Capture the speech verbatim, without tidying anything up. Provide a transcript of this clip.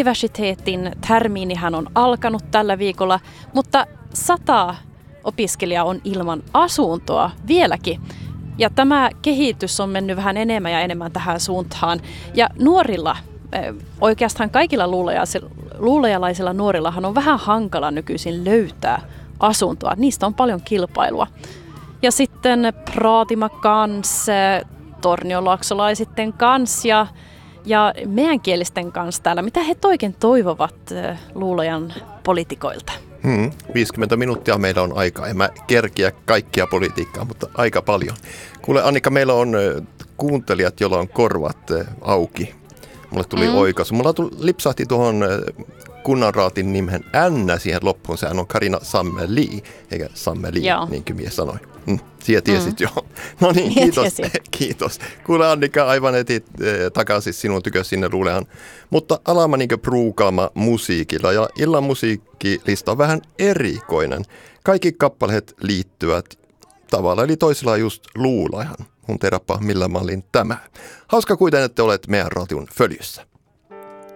universiteetin termiinihän on alkanut tällä viikolla, mutta sata opiskelijaa on ilman asuntoa vieläkin. Ja tämä kehitys on mennyt vähän enemmän ja enemmän tähän suuntaan. Ja nuorilla, oikeastaan kaikilla luulajalaisilla nuorillahan on vähän hankala nykyisin löytää asuntoa. Niistä on paljon kilpailua. Ja sitten Praatima kans, torniolaksolaisitten kanssa ja, ja meidänkielisten kanssa täällä. Mitä he oikein toivovat luulajan poliitikoilta? Hmm, viisikymmentä minuuttia meillä on aikaa. En mä kerkiä kaikkia politiikkaa, mutta aika paljon. Kuule Annika, meillä on kuuntelijat, joilla on korvat auki. Mulle tuli mm. oikaisu. Mulla tuli, lipsahti tuohon kunnanraatin nimen N siihen loppuun. Sehän on Karina Sammeli, eikä Sammeli, Joo. niin kuin mies sanoi. Mm, siellä tiesit mm. jo. No niin, kiitos. kiitos. Kuule Annika, aivan heti eh, takaisin sinun tykö sinne luulehan. Mutta alamme niin pruukaama musiikilla ja illan musiikkilista on vähän erikoinen. Kaikki kappaleet liittyvät tavalla, eli toisella just luulajan. Mun terappa, millä mallin tämä. Hauska kuitenkin, että olet meidän radion följyssä.